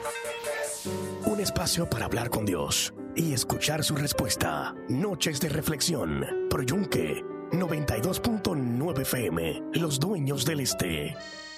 Un espacio para hablar con Dios y escuchar su respuesta. Noches de reflexión. Por Yunque 92.9 FM. Los dueños del este.